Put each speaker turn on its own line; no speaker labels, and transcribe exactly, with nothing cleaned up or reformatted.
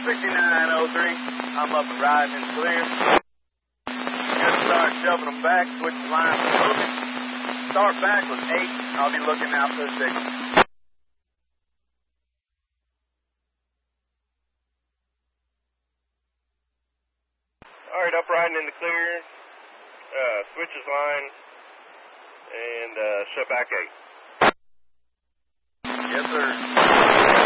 sixty-nine oh three. I'm up and riding in clear. Just start shoving them back, switch the line for moving. Start back with eight. I'll be looking out for the signal.
All right, up riding in the clear. Uh, switches line and uh, shut back eight.
Yes, sir.